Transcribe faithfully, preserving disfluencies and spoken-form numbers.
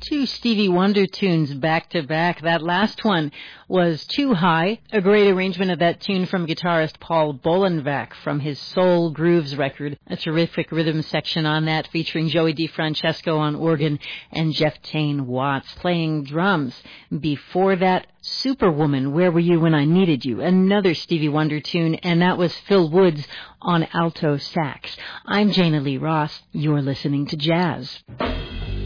two Stevie Wonder tunes back to back. That last one was Too High, a great arrangement of that tune from guitarist Paul Bolenvac from his Soul Grooves record. A terrific rhythm section on that featuring Joey DeFrancesco on organ and Jeff Tain Watts playing drums. Before that, Superwoman, Where Were You When I Needed You? Another Stevie Wonder tune, and that was Phil Woods on alto sax. I'm Jana Lee Ross. You're listening to Jazz.